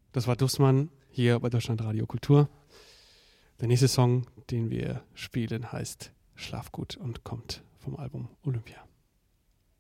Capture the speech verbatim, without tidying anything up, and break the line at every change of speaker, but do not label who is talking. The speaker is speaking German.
Das war Dussmann hier bei Deutschland Radio Kultur. Der nächste Song, den wir spielen, heißt Schlaf gut und kommt vom Album Olympia.